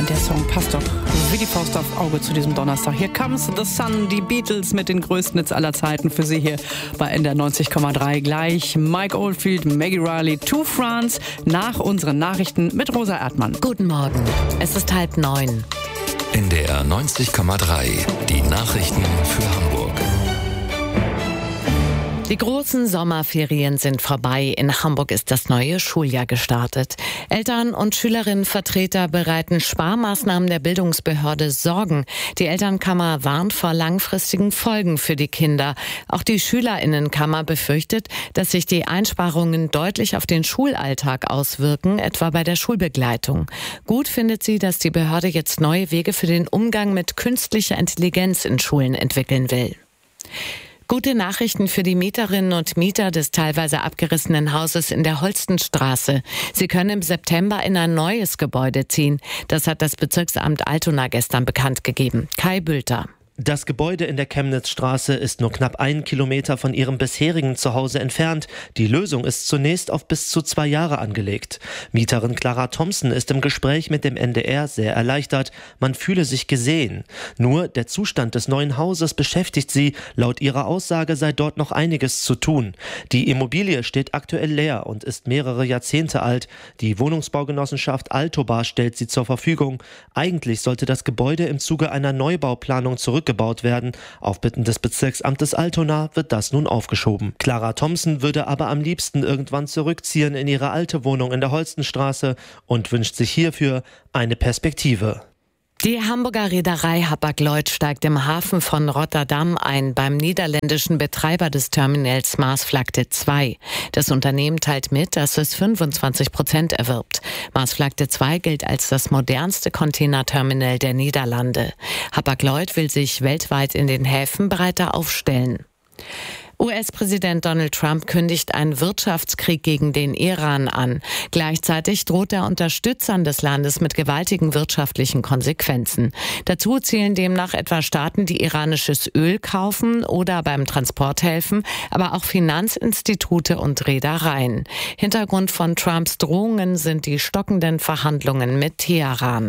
der Song passt doch wie die Faust aufs Auge zu diesem Donnerstag. Hier comes the sun, die Beatles mit den größten Hits aller Zeiten für Sie hier bei NDR 90,3. Gleich Mike Oldfield, Maggie Riley, To France nach unseren Nachrichten mit Rosa Erdmann. Guten Morgen, es ist 8:30. NDR 90,3, die Nachrichten für Hamburg. Die großen Sommerferien sind vorbei. In Hamburg ist das neue Schuljahr gestartet. Eltern und Schülerinnenvertreter bereiten Sparmaßnahmen der Bildungsbehörde Sorgen. Die Elternkammer warnt vor langfristigen Folgen für die Kinder. Auch die Schülerinnenkammer befürchtet, dass sich die Einsparungen deutlich auf den Schulalltag auswirken, etwa bei der Schulbegleitung. Gut findet sie, dass die Behörde jetzt neue Wege für den Umgang mit künstlicher Intelligenz in Schulen entwickeln will. Gute Nachrichten für die Mieterinnen und Mieter des teilweise abgerissenen Hauses in der Holstenstraße. Sie können im September in ein neues Gebäude ziehen. Das hat das Bezirksamt Altona gestern bekannt gegeben. Kai Bülter. Das Gebäude in der Chemnitzstraße ist nur knapp 1 Kilometer von ihrem bisherigen Zuhause entfernt. Die Lösung ist zunächst auf bis zu 2 Jahre angelegt. Mieterin Clara Thompson ist im Gespräch mit dem NDR sehr erleichtert. Man fühle sich gesehen. Nur der Zustand des neuen Hauses beschäftigt sie. Laut ihrer Aussage sei dort noch einiges zu tun. Die Immobilie steht aktuell leer und ist mehrere Jahrzehnte alt. Die Wohnungsbaugenossenschaft Altobar stellt sie zur Verfügung. Eigentlich sollte das Gebäude im Zuge einer Neubauplanung zurückgebaut werden. Auf Bitten des Bezirksamtes Altona wird das nun aufgeschoben. Clara Thompson würde aber am liebsten irgendwann zurückziehen in ihre alte Wohnung in der Holstenstraße und wünscht sich hierfür eine Perspektive. Die Hamburger Reederei Hapag-Lloyd steigt im Hafen von Rotterdam ein, beim niederländischen Betreiber des Terminals Maasvlakte 2. Das Unternehmen teilt mit, dass es 25% erwirbt. Maasvlakte 2 gilt als das modernste Containerterminal der Niederlande. Hapag-Lloyd will sich weltweit in den Häfen breiter aufstellen. US-Präsident Donald Trump kündigt einen Wirtschaftskrieg gegen den Iran an. Gleichzeitig droht er Unterstützern des Landes mit gewaltigen wirtschaftlichen Konsequenzen. Dazu zählen demnach etwa Staaten, die iranisches Öl kaufen oder beim Transport helfen, aber auch Finanzinstitute und Reedereien. Hintergrund von Trumps Drohungen sind die stockenden Verhandlungen mit Teheran.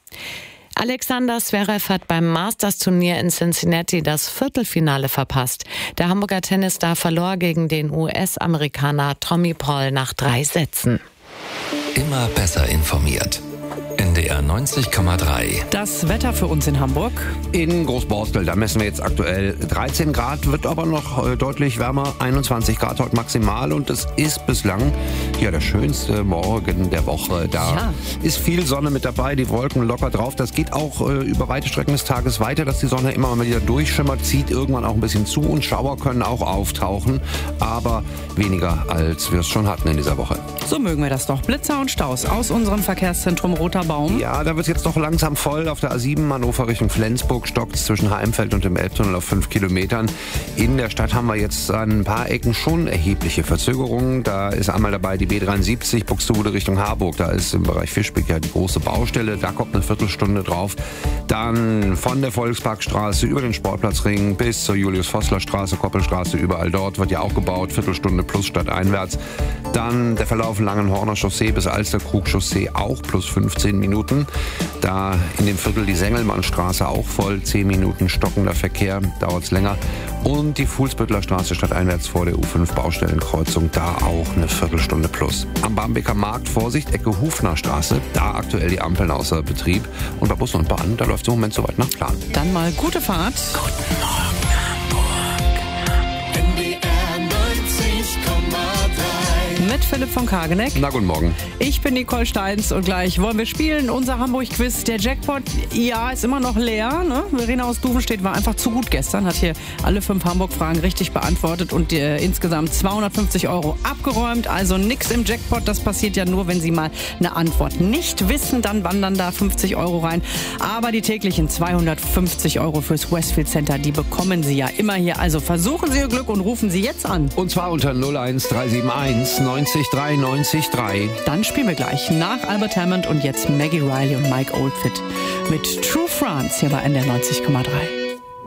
Alexander Zverev hat beim Masters-Turnier in Cincinnati das Viertelfinale verpasst. Der Hamburger Tennisstar verlor gegen den US-Amerikaner Tommy Paul nach 3 Sätzen. Immer besser informiert. NDR 90,3. Das Wetter für uns in Hamburg. In Großborstel, da messen wir jetzt aktuell 13 Grad, wird aber noch deutlich wärmer, 21 Grad heute maximal und es ist bislang der schönste Morgen der Woche. Da ist viel Sonne mit dabei, die Wolken locker drauf. Das geht auch über weite Strecken des Tages weiter, dass die Sonne immer mal wieder durchschimmert, zieht irgendwann auch ein bisschen zu und Schauer können auch auftauchen, aber weniger als wir es schon hatten in dieser Woche. So mögen wir das doch. Blitzer und Staus aus unserem Verkehrszentrum Roter Baum. Ja, da wird es jetzt doch langsam voll. Auf der A7 Hannover Richtung Flensburg stockt es zwischen Heimfeld und dem Elbtunnel auf 5 Kilometern. In der Stadt haben wir jetzt an ein paar Ecken schon erhebliche Verzögerungen. Da ist einmal dabei die B73 Buxtehude Richtung Harburg. Da ist im Bereich Fischbeck ja die große Baustelle. Da kommt eine Viertelstunde drauf. Dann von der Volksparkstraße über den Sportplatzring bis zur Julius-Vossler-Straße, Koppelstraße, überall dort wird ja auch gebaut. Viertelstunde plus stadteinwärts. Dann der Verlauf Langenhorner Chaussee bis Alsterkrug-Chaussee auch plus 15 Minuten. Da in dem Viertel die Sengelmannstraße auch voll, 10 Minuten stockender Verkehr, dauert es länger. Und die Fuhlsbüttler Straße stadteinwärts vor der U5 Baustellenkreuzung, da auch eine Viertelstunde plus. Am Barmbeker Markt, Vorsicht, Ecke Hufner Straße, da aktuell die Ampeln außer Betrieb. Und bei Bussen und Bahnen, da läuft es im Moment soweit nach Plan. Dann mal gute Fahrt. Guten Morgen, Hamburg. NDR 90,3. Mit Philipp von Kageneck. Na, guten Morgen. Ich bin Nicole Steins und gleich wollen wir spielen. Unser Hamburg-Quiz. Der Jackpot, ja, ist immer noch leer. Ne? Verena aus Duvenstedt war einfach zu gut gestern, hat hier alle 5 Hamburg-Fragen richtig beantwortet und insgesamt 250 € abgeräumt. Also nix im Jackpot. Das passiert ja nur, wenn Sie mal eine Antwort nicht wissen. Dann wandern da 50 € rein. Aber die täglichen 250 € fürs Westfield Center, die bekommen Sie ja immer hier. Also versuchen Sie Ihr Glück und rufen Sie jetzt an. Und zwar unter 01371 90 3 90 3. Dann spielen wir gleich nach Albert Hammond und jetzt Maggie Riley und Mike Oldfield mit True France hier bei NDR 90,3.